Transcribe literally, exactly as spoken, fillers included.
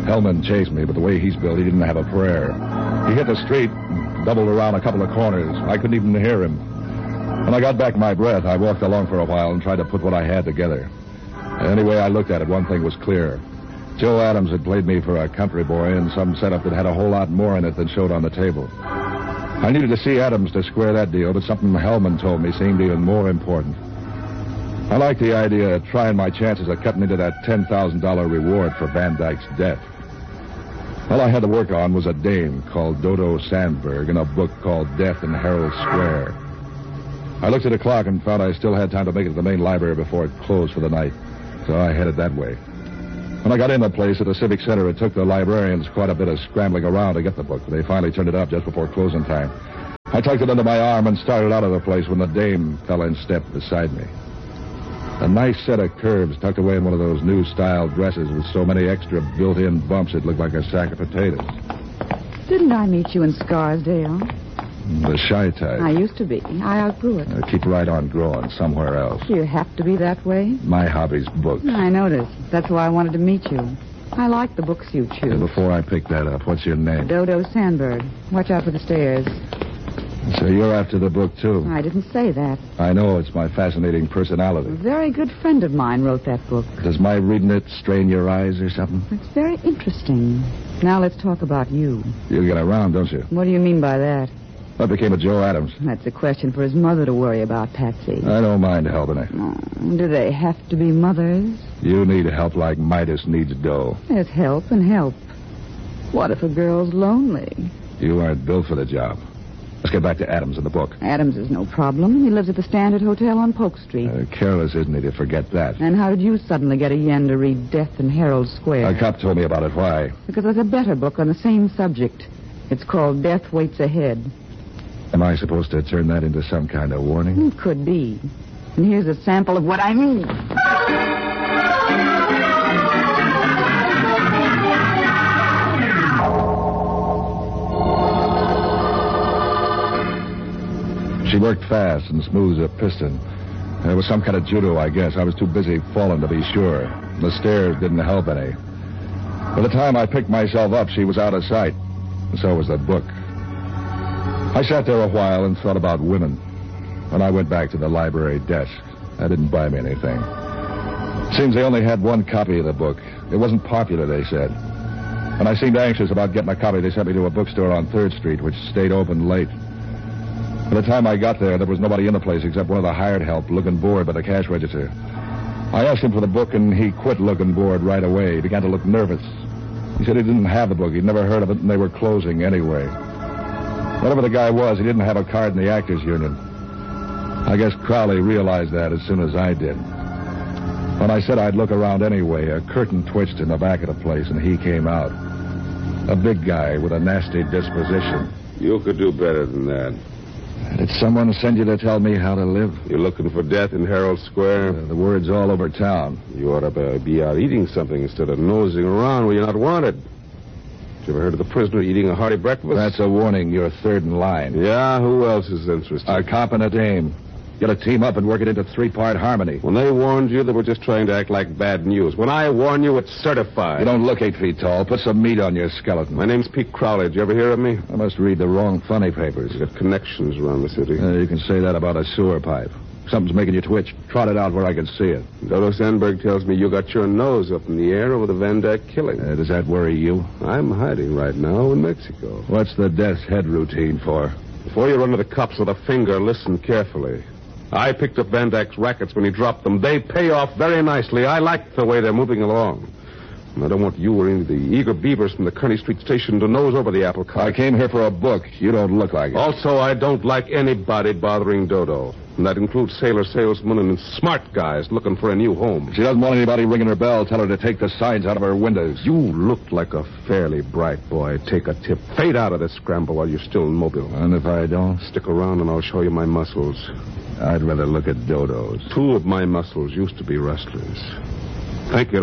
Hellman chased me, but the way he's built, he didn't have a prayer. He hit the street, doubled around a couple of corners. I couldn't even hear him. When I got back my breath, I walked along for a while and tried to put what I had together. Anyway, I looked at it, one thing was clear. Joe Adams had played me for a country boy in some setup that had a whole lot more in it than showed on the table. I needed to see Adams to square that deal, but something Hellman told me seemed even more important. I liked the idea of trying my chances of cutting into that ten thousand dollars reward for Van Dyke's death. All I had to work on was a dame called Dodo Sandberg and a book called Death in Herald Square. I looked at the clock and found I still had time to make it to the main library before it closed for the night, so I headed that way. When I got in the place at the Civic Center, it took the librarians quite a bit of scrambling around to get the book, but they finally turned it up just before closing time. I tucked it under my arm and started out of the place when the dame fell in step beside me. A nice set of curves tucked away in one of those new-style dresses with so many extra built-in bumps it looked like a sack of potatoes. Didn't I meet you in Scarsdale? The shy type. I used to be. I outgrew it. Uh, keep right on growing somewhere else. Do you have to be that way? My hobby's books. I noticed. That's why I wanted to meet you. I like the books you choose. Uh, before I pick that up, what's your name? Dodo Sandberg. Watch out for the stairs. So you're after the book, too? I didn't say that. I know it's my fascinating personality. A very good friend of mine wrote that book. Does my reading it strain your eyes or something? It's very interesting. Now let's talk about you. You get around, don't you? What do you mean by that? What became of Joe Adams? That's a question for his mother to worry about, Patsy. I don't mind helping her. Oh, do they have to be mothers? You need help like Midas needs dough. There's help and help. What if a girl's lonely? You aren't built for the job. Let's get back to Adams and the book. Adams is no problem. He lives at the Standard Hotel on Polk Street. Uh, careless, isn't he, to forget that? And how did you suddenly get a yen to read Death in Herald Square? A cop told me about it. Why? Because there's a better book on the same subject. It's called Death Waits Ahead. Am I supposed to turn that into some kind of warning? It could be. And here's a sample of what I mean. She worked fast and smooth as a piston. It was some kind of judo, I guess. I was too busy falling to be sure. The stairs didn't help any. By the time I picked myself up, she was out of sight. And so was the book. I sat there a while and thought about women. When I went back to the library desk, I didn't buy me anything. Seems they only had one copy of the book. It wasn't popular, they said. When I seemed anxious about getting a copy, they sent me to a bookstore on third Street, which stayed open late. By the time I got there, there was nobody in the place except one of the hired help looking bored by the cash register. I asked him for the book, and he quit looking bored right away. He began to look nervous. He said he didn't have the book. He'd never heard of it, and they were closing anyway. Whatever the guy was, he didn't have a card in the Actors Union. I guess Crowley realized that as soon as I did. When I said I'd look around anyway, a curtain twitched in the back of the place, and he came out. A big guy with a nasty disposition. You could do better than that. Did someone send you to tell me how to live? You're looking for death in Herald Square? Uh, the word's all over town. You ought to be out eating something instead of nosing around where you're not wanted. You ever heard of the prisoner eating a hearty breakfast? That's a warning. You're third in line. Yeah? Who else is interested? A cop and a dame. You gotta team up and work it into three-part harmony. When they warned you, they were just trying to act like bad news. When I warn you, it's certified. You don't look eight feet tall. Put some meat on your skeleton. My name's Pete Crowley. Did you ever hear of me? I must read the wrong funny papers. You got connections around the city. Uh, you can say that about a sewer pipe. Something's making you twitch. Trot it out where I can see it. Dodo Sandberg tells me you got your nose up in the air over the Van Dyke killing. Uh, does that worry you? I'm hiding right now in Mexico. What's the death's head routine for? Before you run to the cops with a finger, listen carefully. I picked up Van Dyke's rackets when he dropped them. They pay off very nicely. I like the way they're moving along. And I don't want you or any of the eager beavers from the Kearney Street station to nose over the apple cart. I came here for a book. You don't look like it. Also, I don't like anybody bothering Dodo. And that includes sailor salesmen and smart guys looking for a new home. If she doesn't want anybody ringing her bell, tell her to take the signs out of her windows. You look like a fairly bright boy. Take a tip. Fade out of this scramble while you're still in Mobile. And if I don't? Stick around and I'll show you my muscles. I'd rather look at Dodo's. Two of my muscles used to be wrestlers. Thank you.